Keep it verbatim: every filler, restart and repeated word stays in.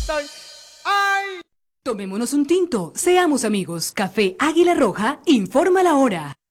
estoy. ¡Ay! Tomémonos un tinto, seamos amigos. Café Águila Roja, informa la hora.